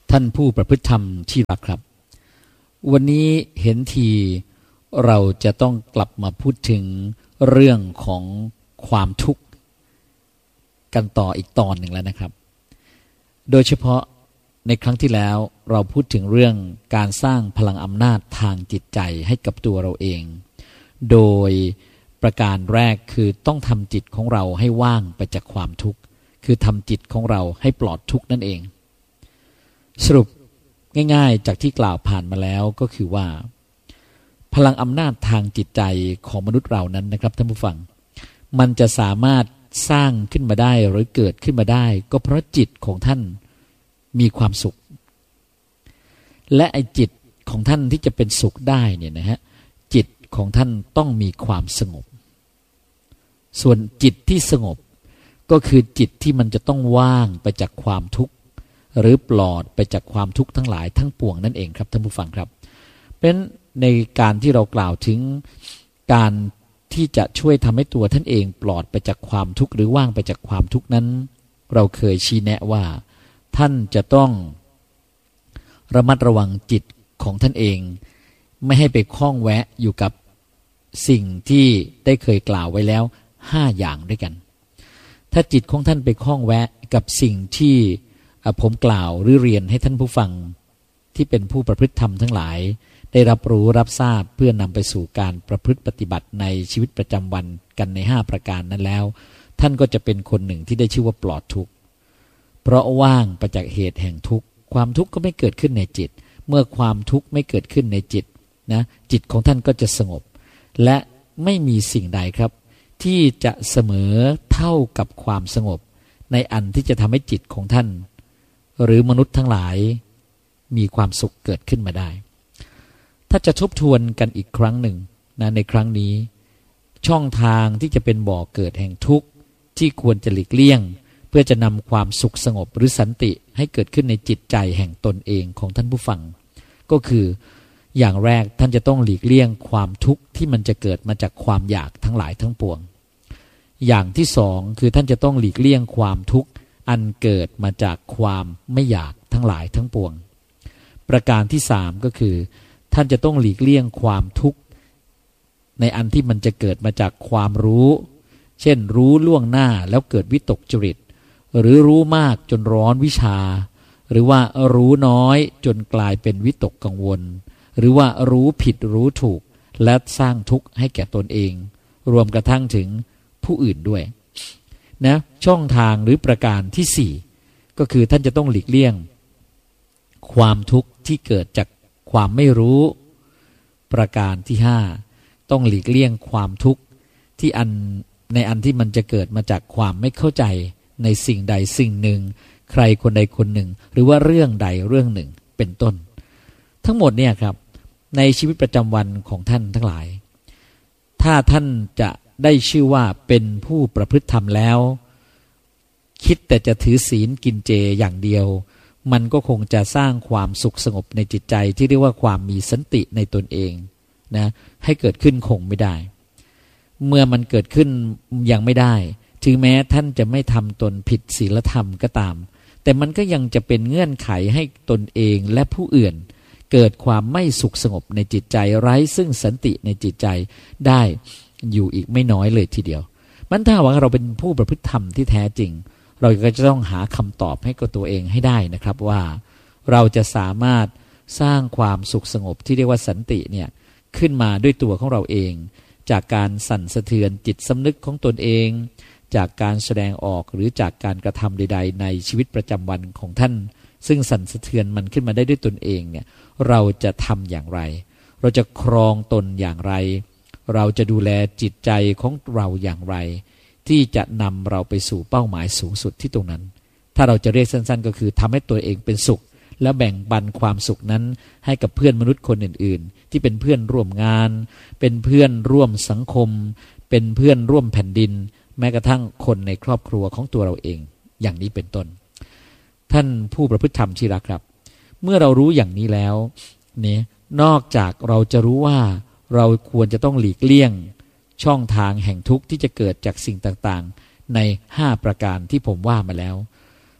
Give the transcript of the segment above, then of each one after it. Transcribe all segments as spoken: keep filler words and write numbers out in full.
ท่านผู้ประพฤติธรรมที่รักครับวันนี้เห็นทีเราจะต้องกลับมาพูดถึงเรื่องของความทุกข์กันต่ออีกตอนหนึ่งแล้วนะครับโดยเฉพาะในครั้งที่แล้วเราพูดถึงเรื่องการสร้างพลังอำนาจทางจิตใจให้กับตัวเราเองโดยประการแรกคือต้องทำจิตของเราให้ว่างไปจากความทุกข์คือทำจิตของเราให้ปลอดทุกข์นั่นเองสรุปง่ายๆจากที่กล่าวผ่านมาแล้วก็คือว่าพลังอำนาจทางจิตใจของมนุษย์เรานั้นนะครับท่านผู้ฟังมันจะสามารถสร้างขึ้นมาได้หรือเกิดขึ้นมาได้ก็เพราะจิตของท่านมีความสุขและไอ้จิตของท่านที่จะเป็นสุขได้เนี่ยนะฮะจิตของท่านต้องมีความสงบส่วนจิตที่สงบก็คือจิตที่มันจะต้องว่างไปจากความทุกข์หรือปลอดไปจากความทุกข์ทั้งหลายทั้งปวงนั่นเองครับท่านผู้ฟังครับเพราะฉะนั้นในการที่เรากล่าวถึงการที่จะช่วยทำให้ตัวท่านเองปลอดไปจากความทุกข์หรือว่างไปจากความทุกข์นั้นเราเคยชี้แนะว่าท่านจะต้องระมัดระวังจิตของท่านเองไม่ให้ไปคล้องแวะอยู่กับสิ่งที่ได้เคยกล่าวไว้แล้วห้าอย่างด้วยกันถ้าจิตของท่านไปคล้องแวะกับสิ่งที่ผมกล่าวหรือเรียนให้ท่านผู้ฟังที่เป็นผู้ประพฤติธรรมทั้งหลายได้รับรู้รับทราบเพื่อนำไปสู่การประพฤติปฏิบัติในชีวิตประจำวันกันในห้าประการนั้นแล้วท่านก็จะเป็นคนหนึ่งที่ได้ชื่อว่าปลอดทุกข์เพราะว่างไปจากเหตุแห่งทุกข์ความทุกข์ก็ไม่เกิดขึ้นในจิตเมื่อความทุกข์ไม่เกิดขึ้นในจิตนะจิตของท่านก็จะสงบและไม่มีสิ่งใดครับที่จะเสมอเท่ากับความสงบในอันที่จะทำให้จิตของท่านหรือมนุษย์ทั้งหลายมีความสุขเกิดขึ้นมาได้ถ้าจะทบทวนกันอีกครั้งหนึ่งนะในครั้งนี้ช่องทางที่จะเป็นบ่อเกิดแห่งทุกข์ที่ควรจะหลีกเลี่ยงเพื่อจะนำความสุขสงบหรือสันติให้เกิดขึ้นในจิตใจแห่งตนเองของท่านผู้ฟังก็คืออย่างแรกท่านจะต้องหลีกเลี่ยงความทุกข์ที่มันจะเกิดมาจากความอยากทั้งหลายทั้งปวงอย่างที่สองคือท่านจะต้องหลีกเลี่ยงความทุกข์อันเกิดมาจากความไม่อยากทั้งหลายทั้งปวงประการที่สามก็คือท่านจะต้องหลีกเลี่ยงความทุกข์ในอันที่มันจะเกิดมาจากความรู้เช่นรู้ล่วงหน้าแล้วเกิดวิตกจริตหรือรู้มากจนร้อนวิชาหรือว่ารู้น้อยจนกลายเป็นวิตกกังวลหรือว่ารู้ผิดรู้ถูกและสร้างทุกข์ให้แก่ตนเองรวมกระทั่งถึงผู้อื่นด้วยนะช่องทางหรือประการที่สี่ก็คือท่านจะต้องหลีกเลี่ยงความทุกข์ที่เกิดจากความไม่รู้ประการที่ห้าต้องหลีกเลี่ยงความทุกข์ที่อันในอันที่มันจะเกิดมาจากความไม่เข้าใจในสิ่งใดสิ่งหนึ่งใครคนใดคนหนึ่งหรือว่าเรื่องใดเรื่องหนึ่งเป็นต้นทั้งหมดเนี่ยครับในชีวิตประจำวันของท่านทั้งหลายถ้าท่านจะได้ชื่อว่าเป็นผู้ประพฤติธรรมแล้วคิดแต่จะถือศีลกินเจอย่างเดียวมันก็คงจะสร้างความสุขสงบในจิตใจที่เรียกว่าความมีสันติในตนเองนะให้เกิดขึ้นคงไม่ได้เมื่อมันเกิดขึ้นยังไม่ได้ถึงแม้ท่านจะไม่ทำตนผิดศีลธรรมก็ตามแต่มันก็ยังจะเป็นเงื่อนไขให้ตนเองและผู้อื่นเกิดความไม่สุขสงบในจิตใจไร้ซึ่งสันติในจิตใจได้อยู่อีกไม่น้อยเลยทีเดียวมันถ้าว่าเราเป็นผู้ประพฤติธรรมที่แท้จริงเราก็จะต้องหาคำตอบให้กับตัวเองให้ได้นะครับว่าเราจะสามารถสร้างความสุขสงบที่เรียกว่าสันติเนี่ยขึ้นมาด้วยตัวของเราเองจากการสั่นสะเทือนจิตสำนึกของตนเองจากการแสดงออกหรือจากการกระทำใดๆในชีวิตประจำวันของท่านซึ่งสั่นสะเทือนมันขึ้นมาได้ด้วยตนเองเนี่ยเราจะทำอย่างไรเราจะครองตนอย่างไรเราจะดูแลจิตใจของเราอย่างไรที่จะนำเราไปสู่เป้าหมายสูงสุดที่ตรงนั้นถ้าเราจะเรียกสั้นๆก็คือทำให้ตัวเองเป็นสุขแล้วแบ่งปันความสุขนั้นให้กับเพื่อนมนุษย์คนอื่นๆที่เป็นเพื่อนร่วมงานเป็นเพื่อนร่วมสังคมเป็นเพื่อนร่วมแผ่นดินแม้กระทั่งคนในครอบครัวของตัวเราเองอย่างนี้เป็นต้นท่านผู้ประพฤติธรรมที่รักครับเมื่อเรารู้อย่างนี้แล้วเนี่ยนอกจากเราจะรู้ว่าเราควรจะต้องหลีกเลี่ยงช่องทางแห่งทุกข์ที่จะเกิดจากสิ่งต่างๆในห้าประการที่ผมว่ามาแล้ว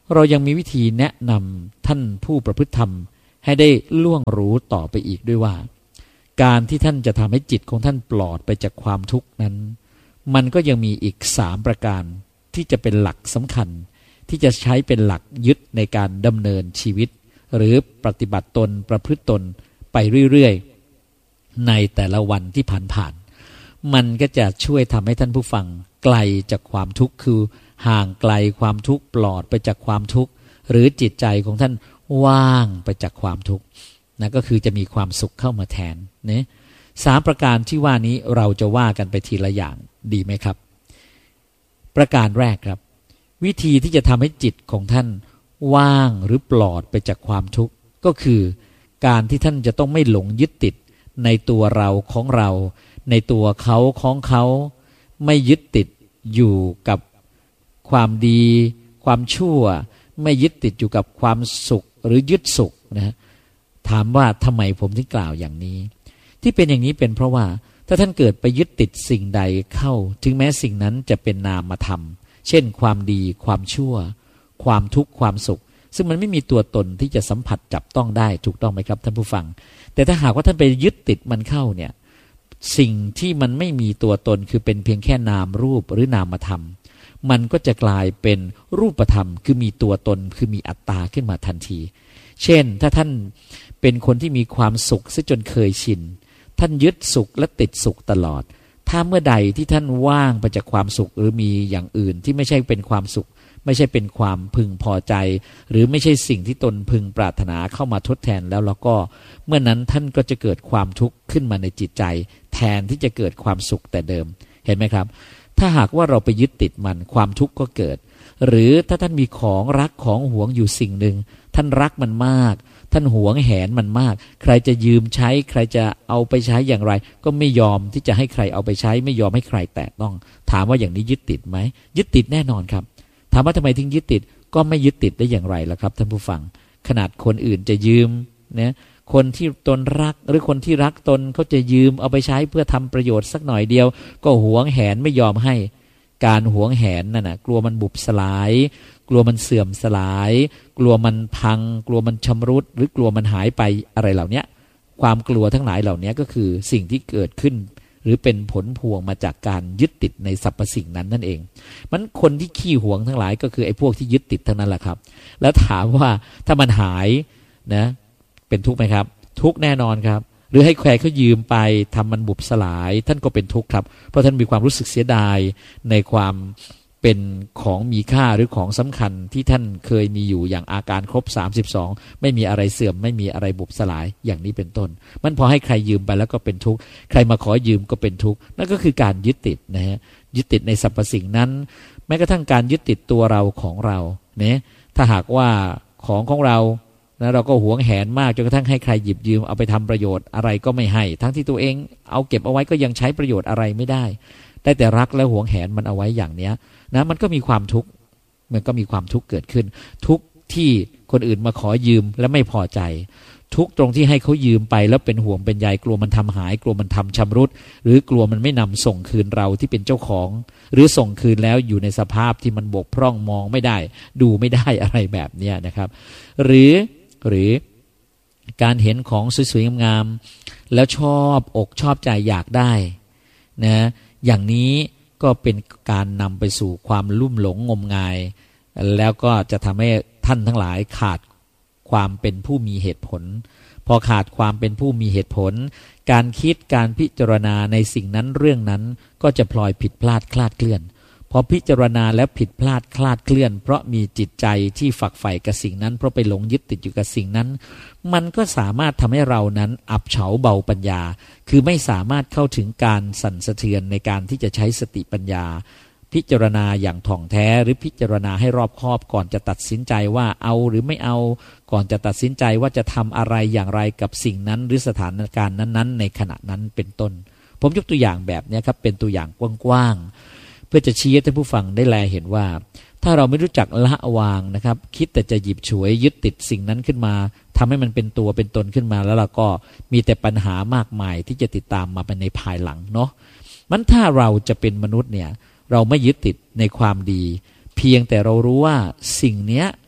เรายังมีวิธีแนะนำท่านผู้ประพฤติธรรมให้ได้ล่วงรู้ต่อไปอีกด้วยว่าการที่ท่านจะทำให้จิตของท่านปลอดไปจากความทุกข์นั้นมันก็ยังมีอีกสามประการที่จะเป็นหลักสำคัญที่จะใช้เป็นหลักยึดในการดำเนินชีวิตหรือปฏิบัติตนประพฤติตนไปเรื่อยๆในแต่ละวันที่ผ่านๆมันก็จะช่วยทำให้ท่านผู้ฟังไกลจากความทุกข์คือห่างไกลความทุกข์ปลอดไปจากความทุกข์หรือจิตใจของท่านว่างไปจากความทุกข์นั่นก็คือจะมีความสุขเข้ามาแทนเนี่ยสามประการที่ว่านี้เราจะว่ากันไปทีละอย่างดีไหมครับประการแรกครับวิธีที่จะทำให้จิตของท่านว่างหรือปลอดไปจากความทุกข์ก็คือการที่ท่านจะต้องไม่หลงยึดติดในตัวเราของเราในตัวเขาของเขาไม่ยึดติดอยู่กับความดีความชั่วไม่ยึดติดอยู่กับความสุขหรือยึดสุขนะถามว่าทำไมผมถึงกล่าวอย่างนี้ที่เป็นอย่างนี้เป็นเพราะว่าถ้าท่านเกิดไปยึดติดสิ่งใดเข้าถึงแม้สิ่งนั้นจะเป็นนามธรรมเช่นความดีความชั่วความทุกข์ความสุขซึ่งมันไม่มีตัวตนที่จะสัมผัสจับต้องได้ถูกต้องไหมครับท่านผู้ฟังแต่ถ้าหากว่าท่านไปยึดติดมันเข้าเนี่ยสิ่งที่มันไม่มีตัวตนคือเป็นเพียงแค่นามรูปหรือนามธรรมมันก็จะกลายเป็นรูปธรรมคือมีตัวตนคือมีอัตตาขึ้นมาทันทีเช่นถ้าท่านเป็นคนที่มีความสุขซะจนเคยชินท่านยึดสุขและติดสุขตลอดถ้าเมื่อใดที่ท่านว่างไปจากความสุขหรือมีอย่างอื่นที่ไม่ใช่เป็นความสุขไม่ใช่เป็นความพึงพอใจหรือไม่ใช่สิ่งที่ตนพึงปรารถนาเข้ามาทดแทนแล้วแล้วก็เมื่อนั้นท่านก็จะเกิดความทุกข์ขึ้นมาในจิตใจแทนที่จะเกิดความสุขแต่เดิมเห็นไหมครับถ้าหากว่าเราไปยึดติดมันความทุกข์ก็เกิดหรือถ้าท่านมีของรักของหวงอยู่สิ่งหนึ่งท่านรักมันมากท่านหวงแหนมันมากใครจะยืมใช้ใครจะเอาไปใช้อย่างไรก็ไม่ยอมที่จะให้ใครเอาไปใช้ไม่ยอมให้ใครแตะต้องถามว่าอย่างนี้ยึดติดไหมยึดติดแน่นอนครับถามว่าทำไมถึงยึดติดก็ไม่ยึดติดได้อย่างไรล่ะครับท่านผู้ฟังขนาดคนอื่นจะยืมเนี่ยคนที่ตนรักหรือคนที่รักตนเขาจะยืมเอาไปใช้เพื่อทำประโยชน์สักหน่อยเดียวก็หวงแหนไม่ยอมให้การหวงแหนนั่นน่ะกลัวมันบุบสลายกลัวมันเสื่อมสลายกลัวมันพังกลัวมันชำรุดหรือกลัวมันหายไปอะไรเหล่านี้ความกลัวทั้งหลายเหล่านี้ก็คือสิ่งที่เกิดขึ้นหรือเป็นผลพวงมาจากการยึดติดในสรรพสิ่งนั้นนั่นเองมันคนที่ขี้หวงทั้งหลายก็คือไอ้พวกที่ยึดติดทั้งนั้นแหละครับแล้วถามว่าถ้ามันหายนะเป็นทุกข์ไหมครับทุกข์แน่นอนครับหรือให้ใครเขายืมไปทำมันบุบสลายท่านก็เป็นทุกข์ครับเพราะท่านมีความรู้สึกเสียดายในความเป็นของมีค่าหรือของสำคัญที่ท่านเคยมีอยู่อย่างอาการครบสามสิบสองไม่มีอะไรเสื่อมไม่มีอะไรบุบสลายอย่างนี้เป็นต้นมันพอให้ใครยืมไปแล้วก็เป็นทุกข์ใครมาขอยืมก็เป็นทุกข์นั่นก็คือการยึดติดนะฮะยึดติดในสรรพสิ่งนั้นแม้กระทั่งการยึดติดตัวเราของเราเนี่ยถ้าหากว่าของของเรานะเราก็หวงแหนมากจนกระทั่งให้ใครหยิบยืมเอาไปทำประโยชน์อะไรก็ไม่ให้ทั้งที่ตัวเองเอาเก็บเอาไว้ก็ยังใช้ประโยชน์อะไรไม่ได้ได้แต่รักและหวงแหนมันเอาไว้อย่างเนี้ยนะมันก็มีความทุกข์มันก็มีความทุกข์เกิดขึ้นทุกข์ที่คนอื่นมาขอยืมและไม่พอใจทุกข์ตรงที่ให้เขายืมไปแล้วเป็นห่วงเป็นใยกลัวมันทำหายกลัวมันทำชำรุดหรือกลัวมันไม่นำส่งคืนเราที่เป็นเจ้าของหรือส่งคืนแล้วอยู่ในสภาพที่มันบกพร่องมองไม่ได้ดูไม่ได้อะไรแบบเนี้ยนะครับหรือหรือการเห็นของสวยๆงามๆแล้วชอบอกชอบใจอยากได้นะอย่างนี้ก็เป็นการนำไปสู่ความลุ่มหลงงมงายแล้วก็จะทำให้ท่านทั้งหลายขาดความเป็นผู้มีเหตุผลพอขาดความเป็นผู้มีเหตุผลการคิดการพิจารณาในสิ่งนั้นเรื่องนั้นก็จะพลอยผิดพลาดคลาดเคลื่อนพอพิจารณาแล้วผิดพลาดคลาดเคลื่อนเพราะมีจิตใจที่ฝักใฝ่กับสิ่งนั้นเพราะไปหลงยึดติดอยู่กับสิ่งนั้นมันก็สามารถทำให้เรานั้นอับเฉาเบาปัญญาคือไม่สามารถเข้าถึงการสั่นสะเทือนในการที่จะใช้สติปัญญาพิจารณาอย่างถ่องแท้หรือพิจารณาให้รอบคอบก่อนจะตัดสินใจว่าเอาหรือไม่เอาก่อนจะตัดสินใจว่าจะทำอะไรอย่างไรกับสิ่งนั้นหรือสถานการณ์นั้นๆในขณะนั้นเป็นต้นผมยกตัวอย่างแบบนี้ครับเป็นตัวอย่างกว้างๆเพื่อจะชี้ให้ท่านผู้ฟังได้แลเห็นว่าถ้าเราไม่รู้จักละวางนะครับคิดแต่จะหยิบฉวยยึดติดสิ่งนั้นขึ้นมาทำให้มันเป็นตัวเป็นตนขึ้นมาแล้วเราก็มีแต่ปัญหามากมายที่จะติดตามมาเป็นในภายหลังเนาะมันถ้าเราจะเป็นมนุษย์เนี่ยเราไม่ยึดติดในความดีเพียงแต่เรารู้ว่าสิ่งเนี้ย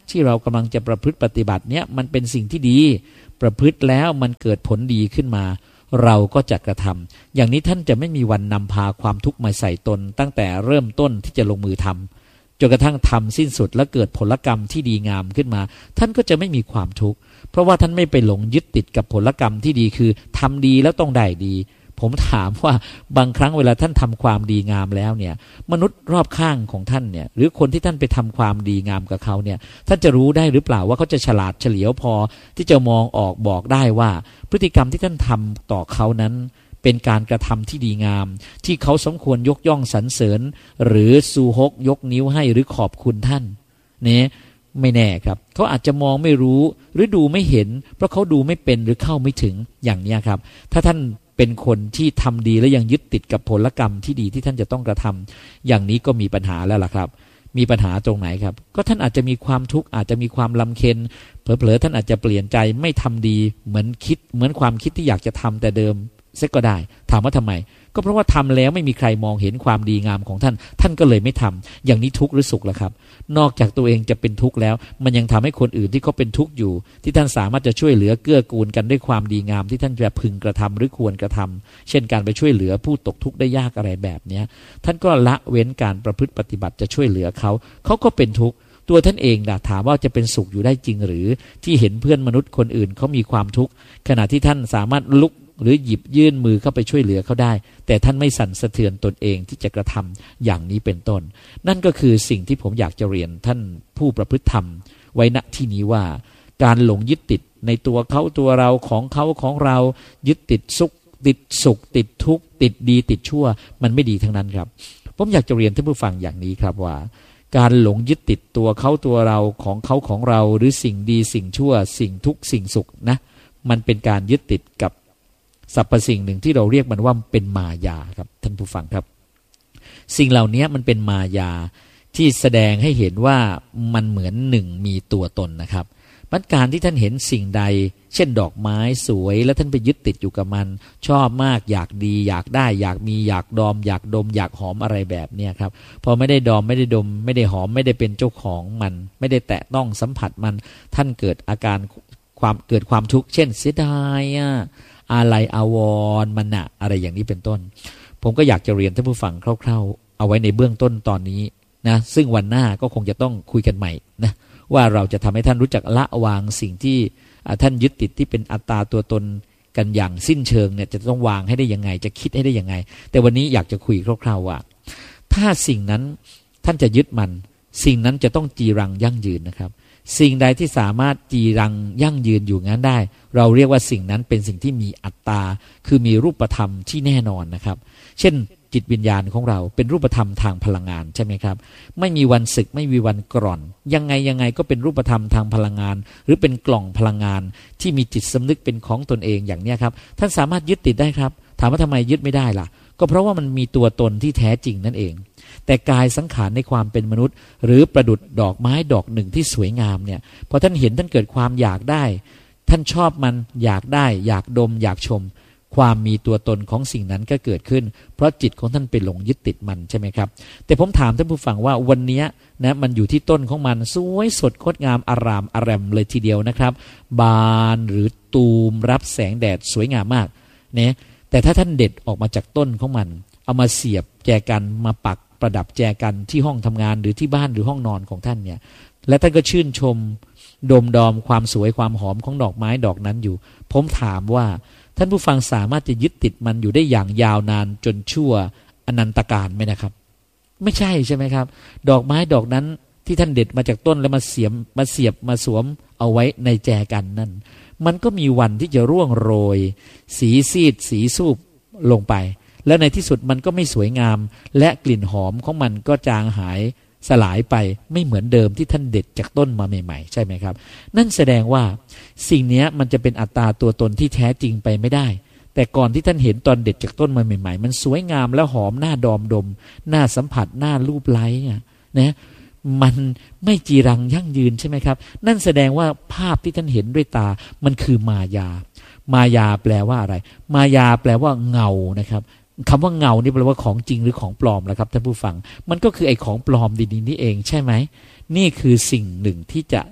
ที่เรากำลังจะประพฤติปฏิบัติเนี้ยมันเป็นสิ่งที่ดีประพฤติแล้วมันเกิดผลดีขึ้นมาเราก็จะกระทำอย่างนี้ท่านจะไม่มีวันนำพาความทุกข์มาใส่ตนตั้งแต่เริ่มต้นที่จะลงมือทำจนกระทั่งทำสิ้นสุดแล้วเกิดผลกรรมที่ดีงามขึ้นมาท่านก็จะไม่มีความทุกข์เพราะว่าท่านไม่ไปหลงยึดติดกับผลกรรมที่ดีคือทำดีแล้วต้องได้ดีผมถามว่าบางครั้งเวลาท่านทำความดีงามแล้วเนี่ยมนุษย์รอบข้างของท่านเนี่ยหรือคนที่ท่านไปทำความดีงามกับเขาเนี่ยท่านจะรู้ได้หรือเปล่าว่าเขาจะฉลาดเฉลียวพอที่จะมองออกบอกได้ว่าพฤติกรรมที่ท่านทำต่อเขานั้นเป็นการกระทำที่ดีงามที่เขาสมควรยกย่องสรรเสริญหรือซูฮกยกนิ้วให้หรือขอบคุณท่านเนี่ยไม่แน่ครับเขาอาจจะมองไม่รู้หรือดูไม่เห็นเพราะเขาดูไม่เป็นหรือเข้าไม่ถึงอย่างนี้ครับถ้าท่านเป็นคนที่ทำดีและยังยึดติดกับผลกรรมที่ดีที่ท่านจะต้องกระทำอย่างนี้ก็มีปัญหาแล้วล่ะครับมีปัญหาตรงไหนครับก็ท่านอาจจะมีความทุกข์อาจจะมีความลำเค็ญเผลอๆท่านอาจจะเปลี่ยนใจไม่ทำดีเหมือนคิดเหมือนความคิดที่อยากจะทำแต่เดิมเสียก็ได้ถามว่าทำไมก็เพราะว่าทำแล้วไม่มีใครมองเห็นความดีงามของท่านท่านก็เลยไม่ทำอย่างนี้ทุกข์หรือสุขล่ะครับนอกจากตัวเองจะเป็นทุกข์แล้วมันยังทำให้คนอื่นที่เขาเป็นทุกข์อยู่ที่ท่านสามารถจะช่วยเหลือเกื้อกูลกันด้วยความดีงามที่ท่านจะพึงกระทำหรือควรกระทำเช่นการไปช่วยเหลือผู้ตกทุกข์ได้ยากอะไรแบบนี้ท่านก็ละเว้นการประพฤติปฏิบัติจะช่วยเหลือเขาเขาก็เป็นทุกข์ตัวท่านเองนะถามว่าจะเป็นสุขอยู่ได้จริงหรือที่เห็นเพื่อนมนุษย์คนอื่นเขามีความทุกข์ขณะที่ท่านสามารถลุกหรือหยิบยื่นมือเข้าไปช่วยเหลือเขาได้แต่ท่านไม่สั่นสะเทือนตนเองที่จะกระทำอย่างนี้เป็นต้นนั่นก็คือสิ่งที่ผมอยากจะเรียนท่านผู้ประพฤติธรรมไว้ณที่นี้ว่าการหลงยึดติดในตัวเขาตัวเราของเขาของเรายึดติดสุขติดสุขติดทุกข์ติดดีติดชั่วมันไม่ดีทั้งนั้นครับผมอยากจะเรียนท่านผู้ฟังอย่างนี้ครับว่าการหลงยึดติดตัวเขาตัวเราของเขาของเราหรือสิ่งดีสิ่งชั่วสิ่งทุกข์สิ่งสุขนะมันเป็นการยึดติดกับสรรพสิ่งหนึ่งที่เราเรียกมันว่าเป็นมายาครับท่านผู้ฟังครับสิ่งเหล่านี้มันเป็นมายาที่แสดงให้เห็นว่ามันเหมือนหนึ่งมีตัวตนนะครับมันการที่ท่านเห็นสิ่งใดเช่นดอกไม้สวยแล้วท่านไปยึดติดอยู่กับมันชอบมากอยากดีอยากได้อยากมีอยากดอมอยากดมอยากหอมอะไรแบบนี้ครับพอไม่ได้ดอมไม่ได้ดมไม่ได้หอมไม่ได้เป็นเจ้าของมันไม่ได้แตะต้องสัมผัสมันท่านเกิดอาการความเกิดความทุกข์เช่นเสียดายอ่ะอะไรอาวรณ์มันอะอะไรอย่างนี้เป็นต้นผมก็อยากจะเรียนท่านผู้ฟังคร่าวๆเอาไว้ในเบื้องต้นตอนนี้นะซึ่งวันหน้าก็คงจะต้องคุยกันใหม่นะว่าเราจะทำให้ท่านรู้จักละวางสิ่งที่ท่านยึดติดที่เป็นอัตตาตัวตนกันอย่างสิ้นเชิงเนี่ยจะต้องวางให้ได้ยังไงจะคิดให้ได้ยังไงแต่วันนี้อยากจะคุยคร่าวๆว่าถ้าสิ่งนั้นท่านจะยึดมันสิ่งนั้นจะต้องจีรังยั่งยืนนะครับสิ่งใดที่สามารถจีรังยั่งยืนอยู่งั้นได้เราเรียกว่าสิ่งนั้นเป็นสิ่งที่มีอัตตาคือมีรูปธรรมที่แน่นอนนะครับเช่นจิตวิญญาณของเราเป็นรูปธรรมทางพลังงานใช่ไหมครับไม่มีวันสึกไม่มีวันกร่อนยังไงยังไงก็เป็นรูปธรรมทางพลังงานหรือเป็นกล่องพลังงานที่มีจิตสำนึกเป็นของตนเองอย่างนี้ครับท่านสามารถยึดติดได้ครับถามว่าทำไมยึดไม่ได้ล่ะก็เพราะว่ามันมีตัวตนที่แท้จริงนั่นเองแต่กายสังขารในความเป็นมนุษย์หรือประดุจดอกไม้ดอกหนึ่งที่สวยงามเนี่ยพอท่านเห็นท่านเกิดความอยากได้ท่านชอบมันอยากได้อยากดมอยากชมความมีตัวตนของสิ่งนั้นก็เกิดขึ้นเพราะจิตของท่านไปหลงยึดติดมันใช่ไหมครับแต่ผมถามท่านผู้ฟังว่าวันนี้นะมันอยู่ที่ต้นของมันสวยสดงดงามอารามอารมเลยทีเดียวนะครับบานหรือตูมรับแสงแดดสวยงามมากเนี่ยแต่ถ้าท่านเด็ดออกมาจากต้นของมันเอามาเสียบแจกันมาปักประดับแจกันที่ห้องทำงานหรือที่บ้านหรือห้องนอนของท่านเนี่ยและท่านก็ชื่นชมดมดอมความสวยความหอมของดอกไม้ดอกนั้นอยู่ผมถามว่าท่านผู้ฟังสามารถจะยึดติดมันอยู่ได้อย่างยาวนานจนชั่วอนันตกาลไหมนะครับไม่ใช่ใช่ไหมครับดอกไม้ดอกนั้นที่ท่านเด็ดมาจากต้นแล้วมาเสียบมาเสียบมาสวมเอาไว้ในแจกันนั่นมันก็มีวันที่จะร่วงโรยสีซีดสีสูบลงไปแล้วในที่สุดมันก็ไม่สวยงามและกลิ่นหอมของมันก็จางหายสลายไปไม่เหมือนเดิมที่ท่านเด็ดจากต้นมาใหม่ๆใช่ไหมครับนั่นแสดงว่าสิ่งนี้มันจะเป็นอัตตาตัวตนที่แท้จริงไปไม่ได้แต่ก่อนที่ท่านเห็นตอนเด็ดจากต้นมาใหม่ๆมันสวยงามและหอมน่าดอมดมน่าสัมผัสน่าลูบไล้นะมันไม่จีรังยั่งยืนใช่ไหมครับนั่นแสดงว่าภาพที่ท่านเห็นด้วยตามันคือมายามายาแปลว่าอะไรมายาแปลว่าเงานะครับคำว่าเงานี่แปลว่าของจริงหรือของปลอมล่ะครับท่านผู้ฟังมันก็คือไอ้ของปลอมดีๆนี่เองใช่ไหมนี่คือสิ่งหนึ่งที่จะ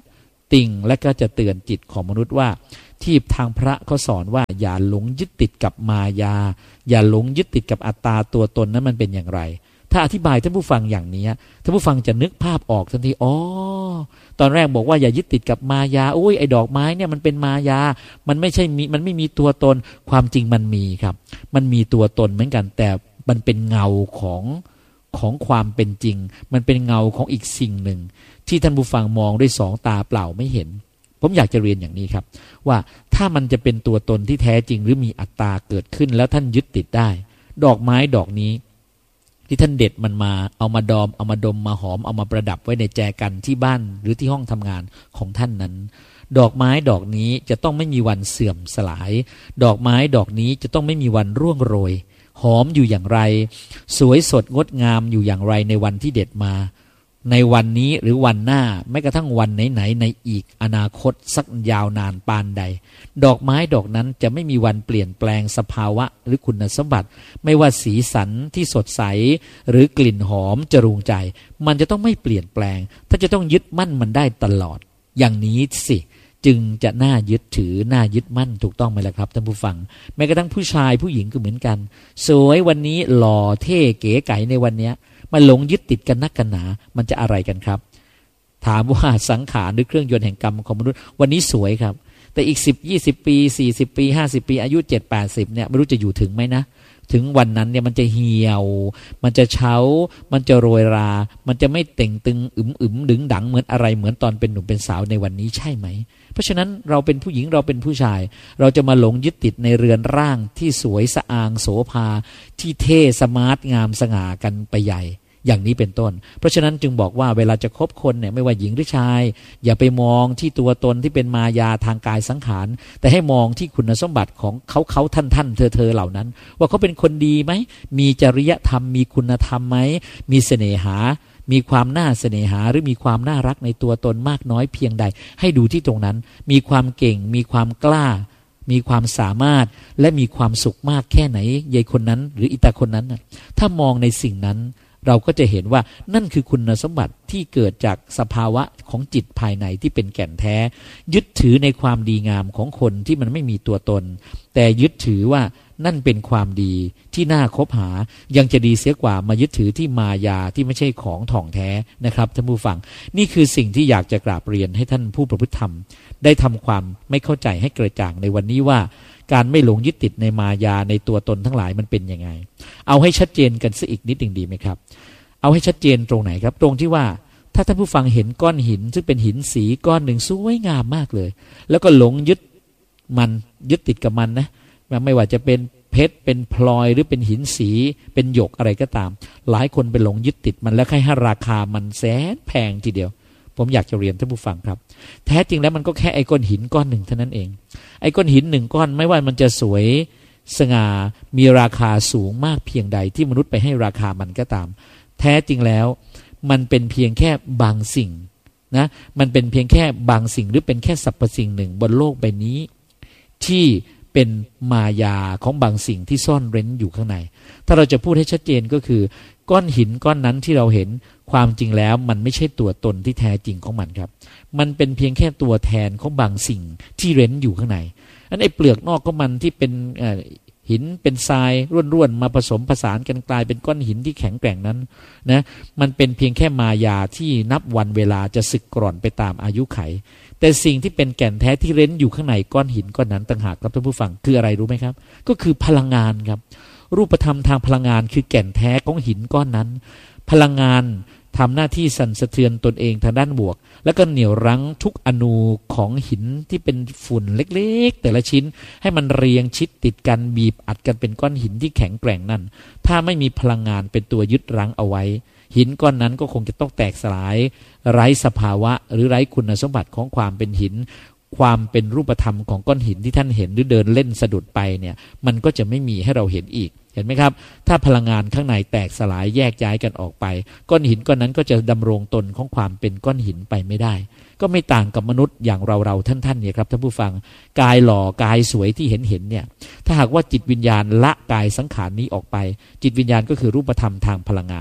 ติ่งและก็จะเตือนจิตของมนุษย์ว่าที่ทางพระเขาสอนว่าอย่าหลงยึดติดกับมายาอย่าหลงยึดติดกับอัตตาตัวตนนั้นมันเป็นอย่างไรถ้าอธิบายท่านผู้ฟังอย่างนี้ท่านผู้ฟังจะนึกภาพออกทันทีอ๋อตอนแรกบอกว่าอย่ายึดติดกับมายาโอ้ยไอ้ดอกไม้เนี่ยมันเป็นมายามันไม่ใช่มีมันไม่มีตัวตนความจริงมันมีครับมันมีตัวตนเหมือนกันแต่มันเป็นเงาของของความเป็นจริงมันเป็นเงาของอีกสิ่งหนึ่งที่ท่านผู้ฟังมองด้วยสองตาเปล่าไม่เห็นผมอยากจะเรียนอย่างนี้ครับว่าถ้ามันจะเป็นตัวตนที่แท้จริงหรือมีอัตตาเกิดขึ้นแล้วท่านยึดติดได้ดอกไม้ดอกนี้ที่ท่านเด็ดมันมาเอามาดอมเอามาดมมาหอมเอามาประดับไว้ในแจกันที่บ้านหรือที่ห้องทำงานของท่านนั้นดอกไม้ดอกนี้จะต้องไม่มีวันเสื่อมสลายดอกไม้ดอกนี้จะต้องไม่มีวันร่วงโรยหอมอยู่อย่างไรสวยสดงดงามอยู่อย่างไรในวันที่เด็ดมาในวันนี้หรือวันหน้าแม้กระทั่งวันไหนๆในอีกอนาคตสักยาวนานปานใดดอกไม้ดอกนั้นจะไม่มีวันเปลี่ยนแปลงสภาวะหรือคุณสมบัติไม่ว่าสีสันที่สดใสหรือกลิ่นหอมจรูงใจมันจะต้องไม่เปลี่ยนแปลงถ้าจะต้องยึดมั่นมันได้ตลอดอย่างนี้สิจึงจะน่ายึดถือน่ายึดมั่นถูกต้องไหมล่ะครับท่านผู้ฟังแม้กระทั่งผู้ชายผู้หญิงก็เหมือนกันสวยวันนี้หล่อเท่เก๋ไก๋ในวันนี้มาหลงยึดติดกันนักกันหนามันจะอะไรกันครับถามว่าสังขารหรือเครื่องยนต์แห่งกรรมของมนุษย์วันนี้สวยครับแต่อีกสิบ ยี่สิบปีสี่สิบปีห้าสิบปีอายุเจ็ด แปดสิบเนี่ยไม่รู้จะอยู่ถึงไหมนะถึงวันนั้นเนี่ยมันจะเหี่ยวมันจะเฉามันจะโรยรามันจะไม่เต่งตึงอึมอึมดึงดังเหมือนอะไรเหมือนตอนเป็นหนุ่มเป็นสาวในวันนี้ใช่ไหมเพราะฉะนั้นเราเป็นผู้หญิงเราเป็นผู้ชายเราจะมาหลงยึดติดในเรือนร่างที่สวยสะอางโสภาที่เท่สมาร์ทงามสง่ากันไปใหญ่อย่างนี้เป็นต้นเพราะฉะนั้นจึงบอกว่าเวลาจะคบคนเนี่ยไม่ว่าหญิงหรือชายอย่าไปมองที่ตัวตนที่เป็นมายาทางกายสังขารแต่ให้มองที่คุณสมบัติของเขาเขาท่านท่านเธอเธอเหล่านั้นว่าเขาเป็นคนดีไหมมีจริยธรรมมีคุณธรรมไหมมีเสน่หามีความน่าเสน่หาหรือมีความน่ารักในตัวตนมากน้อยเพียงใดให้ดูที่ตรงนั้นมีความเก่งมีความกล้ามีความสามารถและมีความสุขมากแค่ไหนยายคนนั้นหรืออิตาคนนั้นถ้ามองในสิ่งนั้นเราก็จะเห็นว่านั่นคือคุณสมบัติที่เกิดจากสภาวะของจิตภายในที่เป็นแก่นแท้ยึดถือในความดีงามของคนที่มันไม่มีตัวตนแต่ยึดถือว่านั่นเป็นความดีที่น่าคบหายังจะดีเสียกว่ามายึดถือที่มายาที่ไม่ใช่ของถ่องแท้นะครับท่านผู้ฟังนี่คือสิ่งที่อยากจะกราบเรียนให้ท่านผู้ประพฤติธรรมได้ทำความไม่เข้าใจให้กระจ่างในวันนี้ว่าการไม่หลงยึดติดในมายาในตัวตนทั้งหลายมันเป็นยังไงเอาให้ชัดเจนกันสักอีกนิดหนึ่งดีไหมครับเอาให้ชัดเจนตรงไหนครับตรงที่ว่าถ้าท่านผู้ฟังเห็นก้อนหินซึ่งเป็นหินสีก้อนหนึ่งสวยงามมากเลยแล้วก็หลงยึดมันยึดติดกับมันนะไม่ว่าจะเป็นเพชรเป็นพลอยหรือเป็นหินสีเป็นหยกอะไรก็ตามหลายคนไปหลงยึดติดมันแล้วให้ราคามันแสนแพงทีเดียวผมอยากจะเรียนท่านผู้ฟังครับแท้จริงแล้วมันก็แค่ไอ้ก้อนหินก้อนหนึ่งเท่านั้นเองไอ้ก้อนหินหนึ่งก้อนไม่ว่ามันจะสวยสง่ามีราคาสูงมากเพียงใดที่มนุษย์ไปให้ราคามันก็ตามแท้จริงแล้วมันเป็นเพียงแค่บางสิ่งนะมันเป็นเพียงแค่บางสิ่งหรือเป็นแค่สรรพสิ่งหนึ่งบนโลกใบนี้ที่เป็นมายาของบางสิ่งที่ซ่อนเร้นอยู่ข้างในถ้าเราจะพูดให้ชัดเจนก็คือก้อนหินก้อนนั้นที่เราเห็นความจริงแล้วมันไม่ใช่ตัวตนที่แท้จริงของมันครับมันเป็นเพียงแค่ตัวแทนของบางสิ่งที่เร้นอยู่ข้างในอันไอ้เปลือกนอกของมันที่เป็นหินเป็นทรายร่วนๆมาผสมผสานกันกลายเป็นก้อนหินที่แข็งแกร่งนั้นนะมันเป็นเพียงแค่มายาที่นับวันเวลาจะสึกกร่อนไปตามอายุไขแต่สิ่งที่เป็นแก่นแท้ที่เร้นอยู่ข้างในก้อนหินก้อนนั้นต่างหากครับท่านผู้ฟังคืออะไรรู้ไหมครับก็คือพลังงานครับรูปธรรมทางพลังงานคือแก่นแท้ของหินก้อนนั้นพลังงานทำหน้าที่สั่นสะเทือนตนเองทางด้านบวกแล้วก็เหนี่ยวรั้งทุกอนูของหินที่เป็นฝุ่นเล็กๆแต่ละชิ้นให้มันเรียงชิดติดกันบีบอัดกันเป็นก้อนหินที่แข็งแกร่งนั่นถ้าไม่มีพลังงานเป็นตัวยึดรั้งเอาไว้หินก้อนนั้นก็คงจะต้องแตกสลายไร้สภาวะหรือไร้คุณสมบัติของความเป็นหินความเป็นรูปธรรมของก้อนหินที่ท่านเห็นหรือเดินเล่นสะดุดไปเนี่ยมันก็จะไม่มีให้เราเห็นอีกเห็นไหมครับถ้าพลังงานข้างในแตกสลายแยกย้ายกันออกไปก้อนหินก้อนนั้นก็จะดำรงตนของความเป็นก้อนหินไปไม่ได้ก็ไม่ต่างกับมนุษย์อย่างเราเราท่านท่านเนี่ยครับท่านผู้ฟังกายหล่อกายสวยที่เห็นเห็นเนี่ยถ้าหากว่าจิตวิญญาณละกายสังขารนี้ออกไปจิตวิญญาณก็คือรูปธรรมทางพลังงาน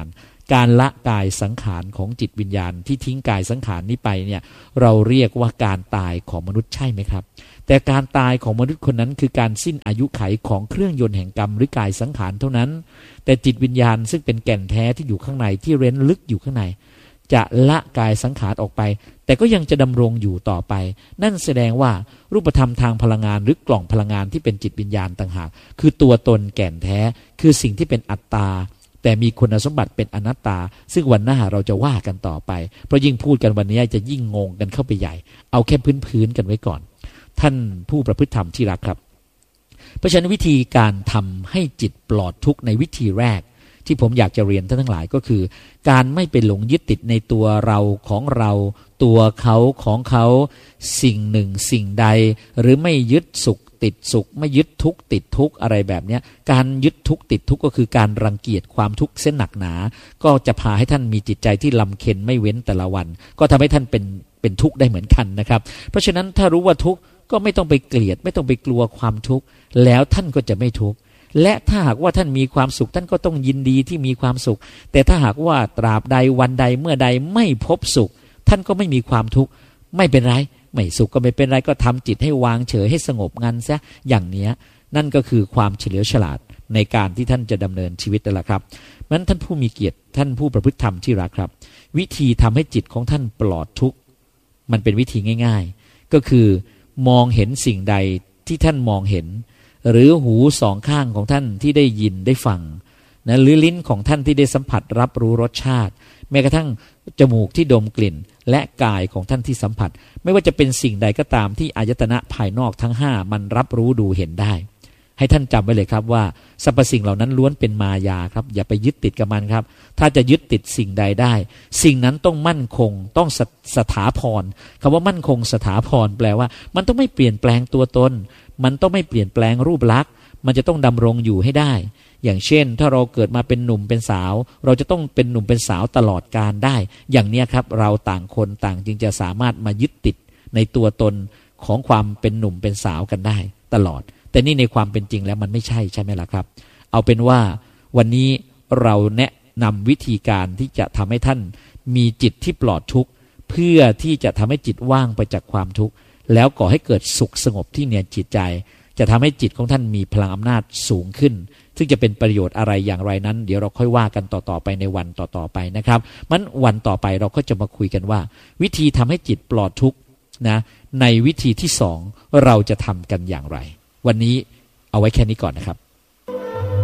การละกายสังขารของจิตวิญญาณที่ทิ้งกายสังขารนี้ไปเนี่ยเราเรียกว่าการตายของมนุษย์ใช่ไหมครับแต่การตายของมนุษย์คนนั้นคือการสิ้นอายุไขของเครื่องยนต์แห่งกรรมหรือกายสังขารเท่านั้นแต่จิตวิญญาณซึ่งเป็นแก่นแท้ที่อยู่ข้างในที่เร้นลึกอยู่ข้างในจะละกายสังขารออกไปแต่ก็ยังจะดำรงอยู่ต่อไปนั่นแสดงว่ารูปธรรมทางพลังงานหรือกล่องพลังงานที่เป็นจิตวิญญาณต่างหากคือตัวตนแก่นแท้คือสิ่งที่เป็นอัตตาแต่มีคุณสมบัติเป็นอนัตตาซึ่งวันหน้าเราจะว่ากันต่อไปเพราะยิ่งพูดกันวันนี้จะยิ่งงงกันเข้าไปใหญ่เอาแค่พื้นๆกันไว้ก่อนท่านผู้ประพฤติธรรมที่รักครับเพราะฉะนั้นวิธีการทำให้จิตปลอดทุกข์ในวิธีแรกที่ผมอยากจะเรียนท่านทั้งหลายก็คือการไม่ไปหลงยึดติดในตัวเราของเราตัวเขาของเขาสิ่งหนึ่งสิ่งใดหรือไม่ยึดสุขติดสุขไม่ยึดทุกข์ติดทุกข์อะไรแบบนี้การยึดทุกข์ติดทุกข์ก็คือการรังเกียจความทุกข์เส้นหนักหนาก็จะพาให้ท่านมีจิตใจที่ลำเค็ญไม่เว้นแต่ละวันก็ทำให้ท่านเป็นเป็นทุกข์ได้เหมือนกันนะครับเพราะฉะนั้นถ้ารู้ว่าทุกข์ก็ไม่ต้องไปเกลียดไม่ต้องไปกลัวความทุกข์แล้วท่านก็จะไม่ทุกข์และถ้าหากว่าท่านมีความสุขท่านก็ต้องยินดีที่มีความสุขแต่ถ้าหากว่าตราบใดวันใดเมื่อใดไม่พบสุขท่านก็ไม่มีความทุกข์ไม่เป็นไรไม่สุขก็ไม่เป็นไรก็ทำจิตให้วางเฉยให้สงบงันซะอย่างนี้นั่นก็คือความเฉลียวฉลาดในการที่ท่านจะดำเนินชีวิตนั่นแหละครับนั้นท่านผู้มีเกียรติท่านผู้ประพฤติธรรมที่รักครับวิธีทำให้จิตของท่านปลอดทุกข์มันเป็นวิธีง่ายๆก็คือมองเห็นสิ่งใดที่ท่านมองเห็นหรือหูสองข้างของท่านที่ได้ยินได้ฟังนะหรือลิ้นของท่านที่ได้สัมผัสรับรู้รสชาติแม้กระทั่งจมูกที่ดมกลิ่นและกายของท่านที่สัมผัสไม่ว่าจะเป็นสิ่งใดก็ตามที่อายตนะภายนอกทั้งห้ามันรับรู้ดูเห็นได้ให้ท่านจำไว้เลยครับว่าสรรพสิ่งเหล่านั้นล้วนเป็นมายาครับอย่าไปยึดติดกับมันครับถ้าจะยึดติดสิ่งใดได้สิ่งนั้นต้องมั่นคงต้องสถาพรคำว่ามั่นคงสถาพรแปลว่ามันต้องไม่เปลี่ยนแปลงตัวตนมันต้องไม่เปลี่ยนแปลงรูปลักษณ์มันจะต้องดำรงอยู่ให้ได้อย่างเช่นถ้าเราเกิดมาเป็นหนุ่มเป็นสาวเราจะต้องเป็นหนุ่มเป็นสาวตลอดกาลได้อย่างนี้ครับเราต่างคนต่างจึงจะสามารถมายึดติดในตัวตนของความเป็นหนุ่มเป็นสาวกันได้ตลอดแต่นี่ในความเป็นจริงแล้วมันไม่ใช่ใช่ไหมล่ะครับเอาเป็นว่าวันนี้เราแนะนำวิธีการที่จะทำให้ท่านมีจิตที่ปลอดทุกข์เพื่อที่จะทำให้จิตว่างไปจากความทุกข์แล้วก่อให้เกิดสุขสงบที่เนียนจิตใจจะทำให้จิตของท่านมีพลังอำนาจสูงขึ้นซึ่งจะเป็นประโยชน์อะไรอย่างไรนั้นเดี๋ยวเราค่อยว่ากันต่อๆไปในวันต่อๆไปนะครับมันวันต่อไปเราก็จะมาคุยกันว่าวิธีทำให้จิตปลอดทุกข์นะในวิธีที่สองเราจะทำกันอย่างไรวันนี้เอาไว้แค่นี้ก่อนนะครับ